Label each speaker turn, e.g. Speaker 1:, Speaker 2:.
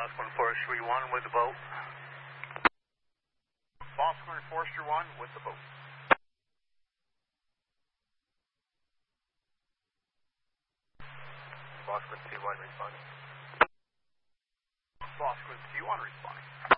Speaker 1: Bosquen Forestry 1 with the boat.
Speaker 2: Bosquen Forestry 1 with the boat.
Speaker 3: Bosquen T1 responding.
Speaker 2: Bosquen T1 responding.